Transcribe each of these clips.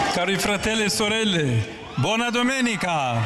Cari fratelli e sorelle, buona domenica!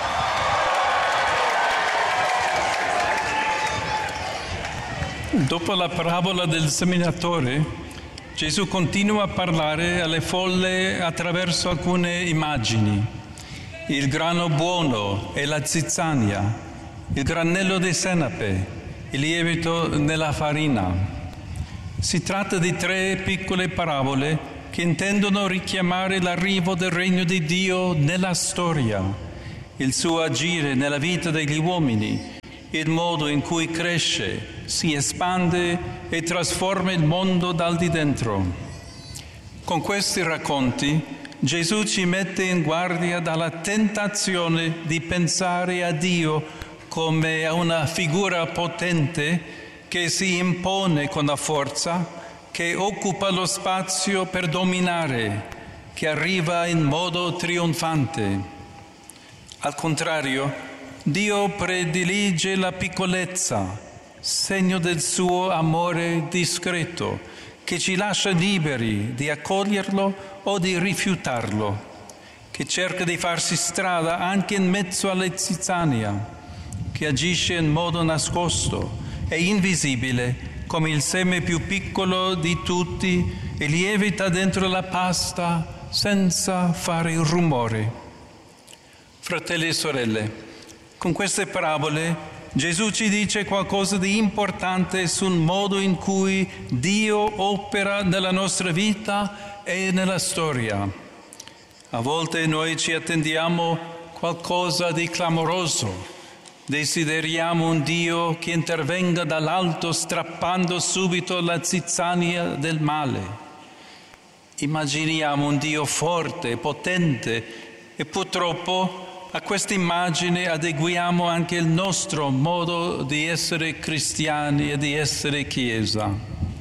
Dopo la parabola del seminatore, Gesù continua a parlare alle folle attraverso alcune immagini. Il grano buono e la zizzania, il granello di senape, il lievito nella farina. Si tratta di 3 piccole parabole che intendono richiamare l'arrivo del regno di Dio nella storia, il suo agire nella vita degli uomini, il modo in cui cresce, si espande e trasforma il mondo dal di dentro. Con questi racconti Gesù ci mette in guardia dalla tentazione di pensare a Dio come a una figura potente che si impone con la forza, che occupa lo spazio per dominare, che arriva in modo trionfante. Al contrario, Dio predilige la piccolezza, segno del suo amore discreto, che ci lascia liberi di accoglierlo o di rifiutarlo, che cerca di farsi strada anche in mezzo alla zizzania, che agisce in modo nascosto e invisibile come il seme più piccolo di tutti e lievita dentro la pasta senza fare rumore. Fratelli e sorelle, con queste parabole Gesù ci dice qualcosa di importante sul modo in cui Dio opera nella nostra vita e nella storia. A volte noi ci attendiamo qualcosa di clamoroso. Desideriamo un Dio che intervenga dall'alto strappando subito la zizzania del male. Immaginiamo un Dio forte, potente e purtroppo a questa immagine adeguiamo anche il nostro modo di essere cristiani e di essere Chiesa.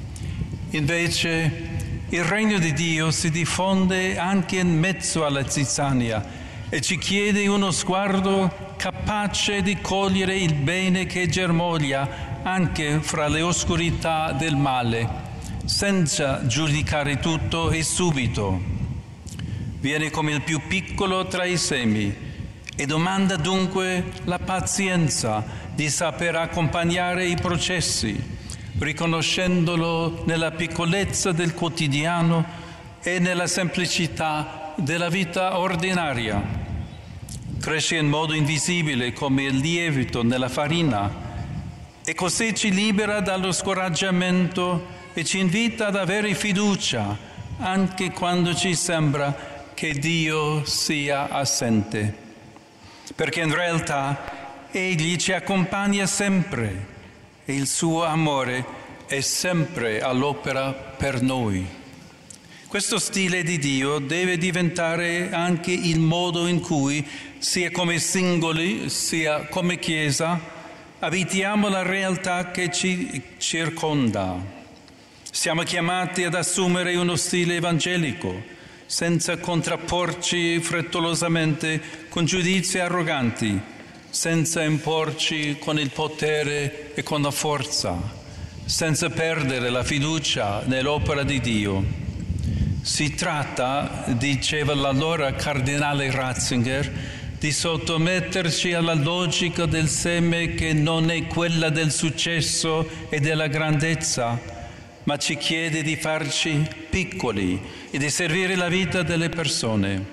Invece il regno di Dio si diffonde anche in mezzo alla zizzania e ci chiede uno sguardo capace di cogliere il bene che germoglia anche fra le oscurità del male, senza giudicare tutto e subito. Viene come il più piccolo tra i semi e domanda dunque la pazienza di saper accompagnare i processi, riconoscendolo nella piccolezza del quotidiano e nella semplicità della vita ordinaria. Cresce in modo invisibile come il lievito nella farina e così ci libera dallo scoraggiamento e ci invita ad avere fiducia anche quando ci sembra che Dio sia assente. Perché in realtà Egli ci accompagna sempre e il suo amore è sempre all'opera per noi. Questo stile di Dio deve diventare anche il modo in cui, sia come singoli, sia come Chiesa, abitiamo la realtà che ci circonda. Siamo chiamati ad assumere uno stile evangelico, senza contrapporci frettolosamente con giudizi arroganti, senza imporci con il potere e con la forza, senza perdere la fiducia nell'opera di Dio. Si tratta, diceva l'allora cardinale Ratzinger, di sottometterci alla logica del seme che non è quella del successo e della grandezza, ma ci chiede di farci piccoli e di servire la vita delle persone.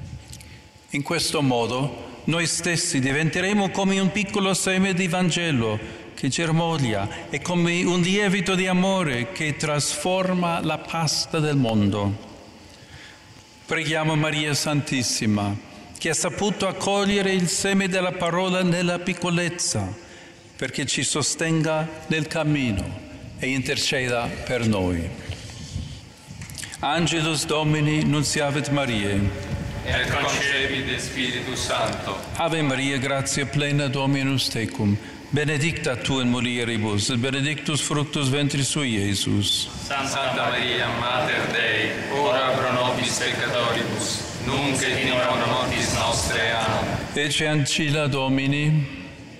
In questo modo noi stessi diventeremo come un piccolo seme di Vangelo che germoglia e come un lievito di amore che trasforma la pasta del mondo. Preghiamo Maria Santissima, che ha saputo accogliere il seme della parola nella piccolezza, perché ci sostenga nel cammino e interceda per noi. Angelus Domini nunciavit Mariae. Et concepit Spiritus Sancto. Ave Maria, gratia plena Dominus tecum. Benedicta tu in mulieribus, et benedictus fructus ventris sui, Iesus. Santa Maria, Mater Dei, ora pro nobis peccatoribus, nunc et in hora mortis nostre. Amen. Ecce ancilla Domini.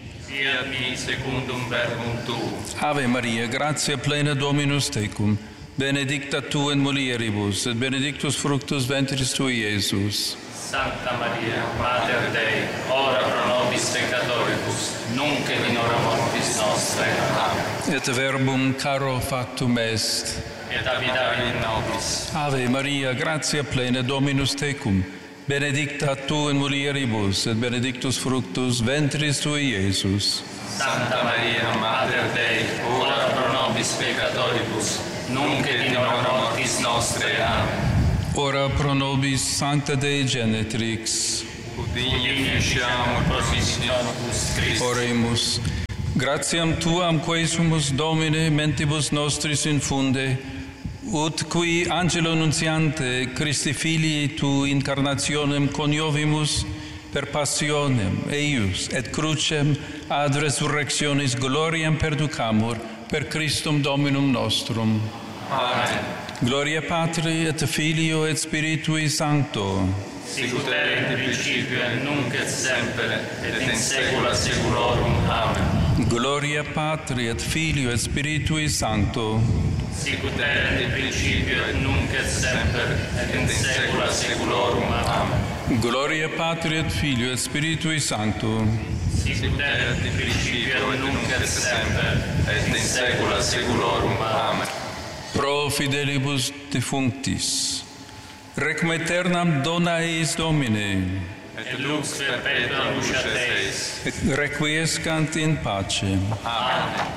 Fiat mi secundum verbum tuum. Ave Maria, gratia plena Dominus tecum. benedicta tu in mulieribus, et benedictus fructus ventris tui, Iesus. Santa Maria, Mater Dei, ora pro nobis peccatoribus, nunc et in hora mortis nostrae. Amen. Et verbum caro factum est. Et habitavit in nobis. Ave Maria, gratia plena, Dominus tecum, benedicta tu in mulieribus, et benedictus fructus ventris tui, Iesus. Santa Maria, Mater Dei, ora pro nobis peccatoribus, nunc et in hora mortis nostrae. Amen. Ora pro nobis sancta Dei Genetrix. Ut inficiamur promissionibus Christi. Oremus. Gratiam tuam quae sumus Domine mentibus nostris infunde, ut qui angelo nuntiante Christi filii tu incarnationem coniovimus per passionem eius et crucem ad resurrectionis gloriam perducamur per Christum Dominum nostrum. Amen. Gloria Patri et Filio et Spiritui Sancto. Sicut erat in principio et nunc et semper et in saecula saeculorum. Amen. Gloria Patri et Filio et Spiritui Sancto. Sicut erat in principio et nunc et semper et in saecula saeculorum. Amen. Gloria Patri et Filio et Spiritui Sancto. Sicut erat in principio et nunc et semper et in saecula saeculorum. Amen. Pro fidelibus defunctis, requiem aeternam dona eis Domine, Et lux perpetua luceat eis. et requiescant in pace. Amen.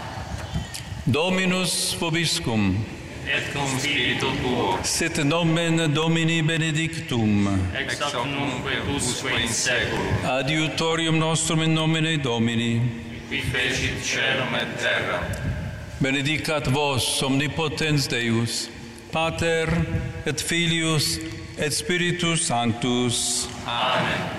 Dominus vobiscum, Et cum spiritu tuo, sit nomen Domini benedictum, ex hoc nunque usque in saeculum, adiutorium nostrum in nomine Domini, qui fecit caelum et terram. benedicat vos omnipotens Deus, Pater et Filius et Spiritus Sanctus. Amen.